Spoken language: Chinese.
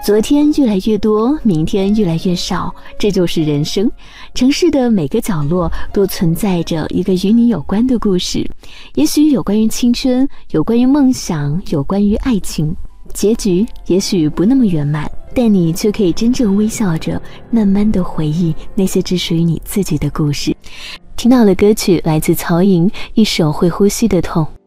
昨天越来越多，明天越来越少，这就是人生。城市的每个角落都存在着一个与你有关的故事，也许有关于青春，有关于梦想，有关于爱情。结局也许不那么圆满，但你却可以真正微笑着，慢慢的回忆那些只属于你自己的故事。听到的歌曲来自曹颖，一首会呼吸的痛。